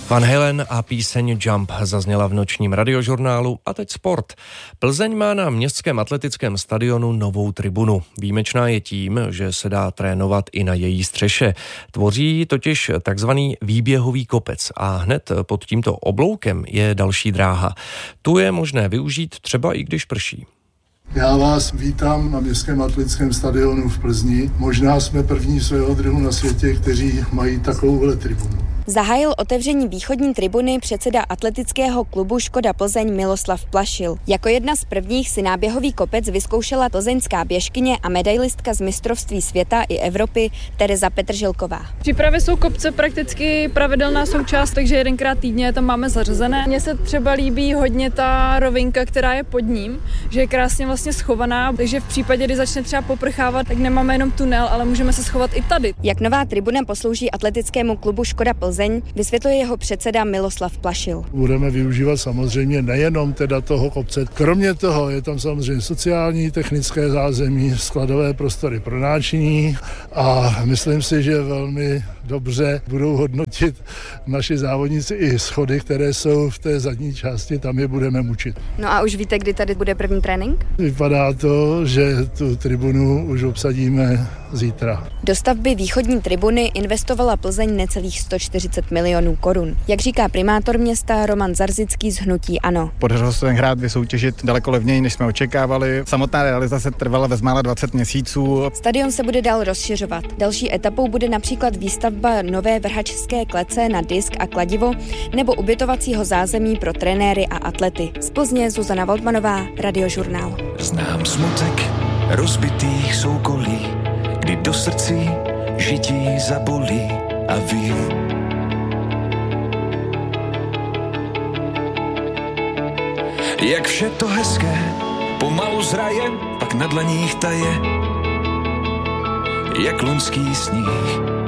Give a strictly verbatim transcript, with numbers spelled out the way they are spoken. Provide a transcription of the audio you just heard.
Van Halen a píseň Jump zazněla v nočním radiožurnálu. A teď sport. Plzeň má na městském atletickém stadionu novou tribunu. Výjimečná je tím, že se dá trénovat i na její střeše. Tvoří totiž takzvaný výběhový kopec a hned pod tímto obloukem je další dráha. Tu je možné využít třeba i když prší. Já vás vítám na městském atletickém stadionu v Plzni. Možná jsme první svého druhu na světě, kteří mají takovouhle tribunu. Zahájil otevření východní tribuny předseda atletického klubu Škoda Plzeň Miloslav Plašil. Jako jedna z prvních si náběhový kopec vyzkoušela plzeňská běžkyně a medailistka z mistrovství světa i Evropy Tereza Petržilková. Přípravy jsou kopce prakticky pravidelná součást, takže jedenkrát týdně tam máme zařazené. Mně se třeba líbí hodně ta rovinka, která je pod ním, že je krásně vlastně schovaná, takže v případě, kdy začne třeba poprchávat, tak nemáme jenom tunel, ale můžeme se schovat i tady. Jak nová tribuna poslouží atletickému klubu Škoda Plzeň, vysvětluje jeho předseda Miloslav Plašil. Budeme využívat samozřejmě nejenom teda toho kopce. Kromě toho je tam samozřejmě sociální, technické zázemí, skladové prostory pro náčiní a myslím si, že velmi dobře budou hodnotit naši závodníci i schody, které jsou v té zadní části, tam je budeme mučit. No a už víte, kdy tady bude první trénink? Vypadá to, že tu tribunu už obsadíme zítra. Do stavby východní tribuny investovala Plzeň necelých sto čtyřicet milionů korun. Jak říká primátor města Roman Zarzický z hnutí ANO. Podařilo se tenkrát vysoutěžit daleko levněji, než jsme očekávali. Samotná realizace trvala bezmála dvacet měsíců. Stadion se bude dál rozšiřovat. Další etapou bude například výstavba nové vrhačské klece na disk a kladivo nebo ubytovacího zázemí pro trenéry a atlety. Z Plzně Zuzana Waldmanová, Radiožurnál. Znám smutek rozbitých soukolí, kdy do srdcí žití zabolí a vím, jak vše to hezké pomalu zraje, pak na dlaních taje, jak loňský sníh.